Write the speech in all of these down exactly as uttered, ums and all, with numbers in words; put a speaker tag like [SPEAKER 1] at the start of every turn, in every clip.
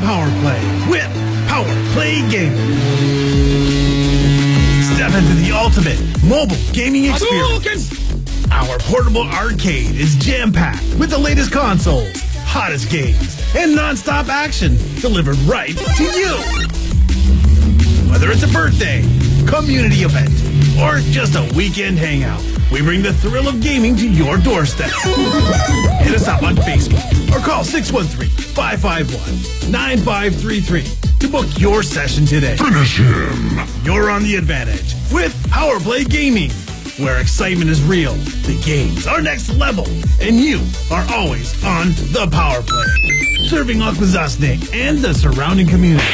[SPEAKER 1] Power Play with Power Play Gaming. Step into the ultimate mobile gaming experience. Our portable arcade is jam-packed with the latest consoles, hottest games, and non-stop action delivered right to you. Whether it's a birthday, community event, or just a weekend hangout, we bring the thrill of gaming to your doorstep. Hit us up on Facebook or call six one three, five five one, nine five three three to book your session today.
[SPEAKER 2] Finish him.
[SPEAKER 1] You're on the advantage with Power Play Gaming, where excitement is real, the games are next level, and you are always on the Power Play. Serving Akwesasne and the surrounding community.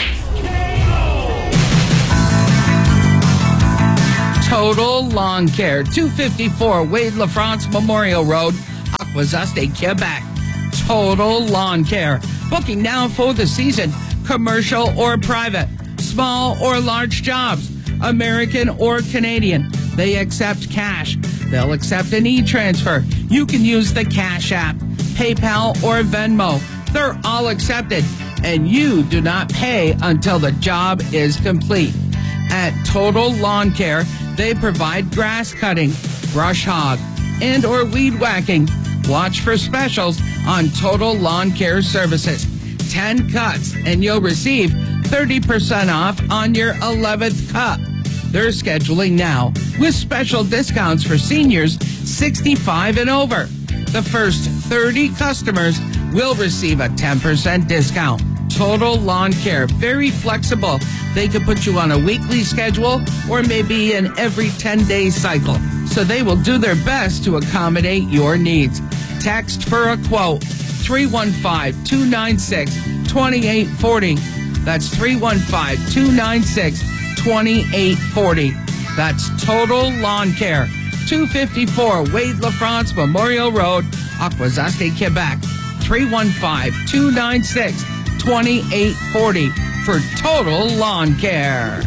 [SPEAKER 3] Total Lawn Care, two fifty-four Wade LaFrance Memorial Road, Akwesasne, Quebec. Total Lawn Care. Booking now for the season. Commercial or private. Small or large jobs. American or Canadian. They accept cash. They'll accept an e-transfer. You can use the Cash App, PayPal, or Venmo. They're all accepted. And you do not pay until the job is complete. At Total Lawn Care, they provide grass cutting, brush hog, and or weed whacking. Watch for specials on Total Lawn Care services. ten cuts and you'll receive thirty percent off on your eleventh cut. They're scheduling now with special discounts for seniors sixty-five and over. The first thirty customers will receive a ten percent discount. Total Lawn Care, very flexible. They could put you on a weekly schedule or maybe an every ten day cycle. So they will do their best to accommodate your needs. Text for a quote, three one five, two nine six, two eight four zero. That's three one five, two nine six, two eight four zero. That's Total Lawn Care, two fifty-four Wade LaFrance Memorial Road, Akwesasne, Quebec. three one five, two nine six, two eight four zero for Total Lawn Care.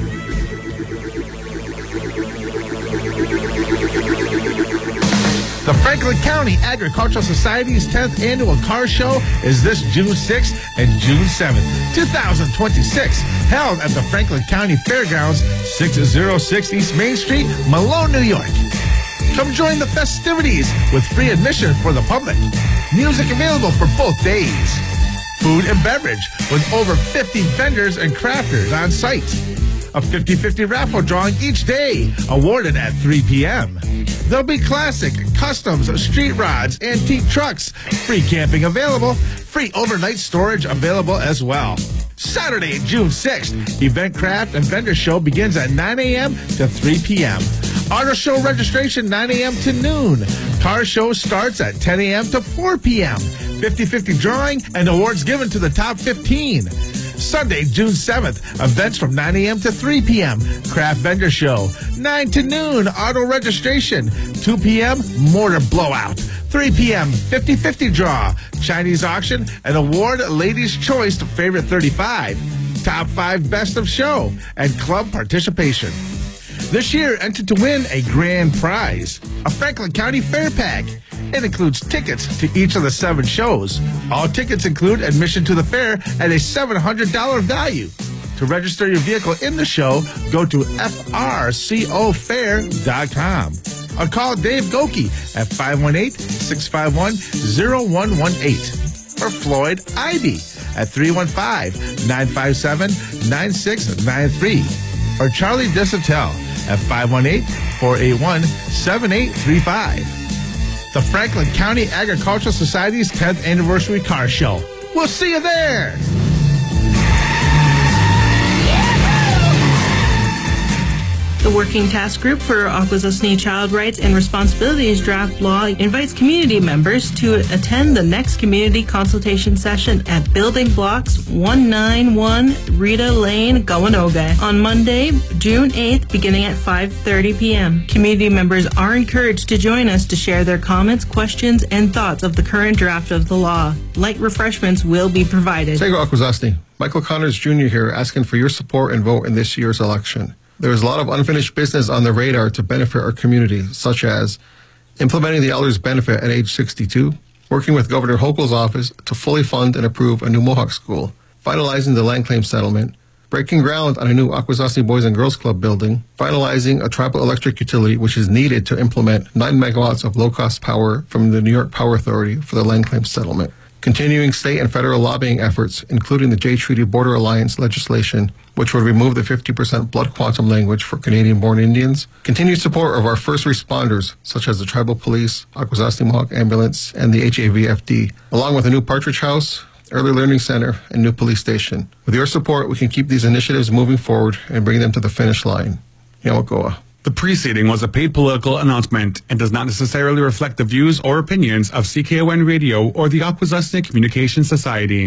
[SPEAKER 4] The Franklin County Agricultural Society's tenth Annual Car Show is this June sixth and June seventh, two thousand twenty-six, held at the Franklin County Fairgrounds, six oh six East Main Street, Malone, New York. Come join the festivities with free admission for the public. Music available for both days. Food and beverage with over fifty vendors and crafters on site. A fifty-fifty raffle drawing each day, awarded at three p.m. There'll be classic, customs, street rods, antique trucks, free camping available, free overnight storage available as well. Saturday, June sixth, Event Craft and Vendor Show begins at nine a.m. to three p.m. Auto Show registration nine a.m. to noon. Car Show starts at ten a.m. to four p.m. fifty-fifty drawing and awards given to the top fifteen. Sunday, June seventh, events from nine a.m. to three p.m. Craft Vendor Show. nine to noon, auto registration. two p.m., mortar blowout. three p.m., fifty-fifty draw. Chinese auction and award Ladies' Choice to Favorite thirty-five. Top five Best of Show and club participation. This year, enter to win a grand prize, a Franklin County Fair Pack. It includes tickets to each of the seven shows. All tickets include admission to the fair at a seven hundred dollars value. To register your vehicle in the show, go to f r co fair dot com or call Dave Goki at five one eight, six five one, zero one one eight or Floyd Ivy at three one five, nine five seven, nine six nine three or Charlie Desautels at five one eight, four eight one, seven eight three five. The Franklin County Agricultural Society's tenth Anniversary Car Show. We'll see you there!
[SPEAKER 5] The Working Task Group for Akwesasne Child Rights and Responsibilities Draft Law invites community members to attend the next community consultation session at Building Blocks one ninety-one Rita Lane, Gawanoga on Monday, June eighth, beginning at five thirty p.m. Community members are encouraged to join us to share their comments, questions, and thoughts of the current draft of the law. Light refreshments will be provided.
[SPEAKER 6] Tego Akwesasne. Michael Connors Junior here, asking for your support and vote in this year's election. There is a lot of unfinished business on the radar to benefit our community, such as implementing the Elders Benefit at age sixty-two, working with Governor Hochul's office to fully fund and approve a new Mohawk school, finalizing the land claim settlement, breaking ground on a new Akwesasne Boys and Girls Club building, finalizing a tribal electric utility which is needed to implement nine megawatts of low-cost power from the New York Power Authority for the land claim settlement, continuing state and federal lobbying efforts, including the Jay Treaty Border Alliance legislation, which would remove the fifty percent blood quantum language for Canadian-born Indians, continued support of our first responders, such as the Tribal Police, Akwesasne Mohawk Ambulance, and the H A V F D, along with a new Partridge House, Early Learning Center, and new police station. With your support, we can keep these initiatives moving forward and bring them to the finish line. Yawakoa.
[SPEAKER 2] The preceding was a paid political announcement and does not necessarily reflect the views or opinions of C K O N Radio or the Akwesasne Communication Society.